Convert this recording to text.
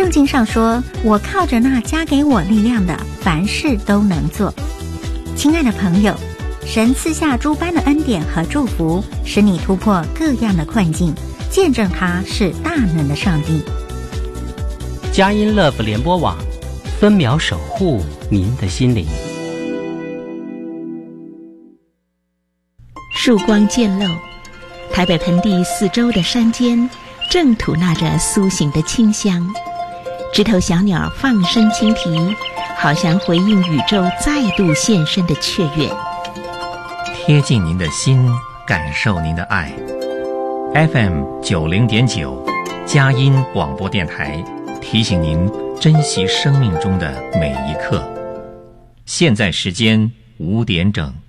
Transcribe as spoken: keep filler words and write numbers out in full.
圣经上说，我靠着那加给我力量的，凡事都能做。亲爱的朋友，神赐下诸般的恩典和祝福，使你突破各样的困境，见证他是大能的上帝。 佳音乐福联播网，分秒守护您的心灵。 曙光渐露，台北盆地四周的山间正吐纳着苏醒的清香，枝头小鸟放声轻啼，好像回应宇宙再度现身的雀跃。 贴近您的心，感受您的爱。F M 九零点九，佳音广播电台提醒您珍惜生命中的每一刻。现在时间五点整。